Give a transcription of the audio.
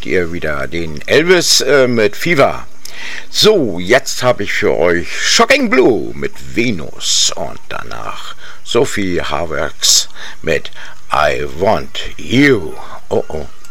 hört ihr wieder den Elvis mit Fever. So, jetzt habe ich für euch Shocking Blue mit Venus und danach Sophie Haworks mit I Want You. Oh oh.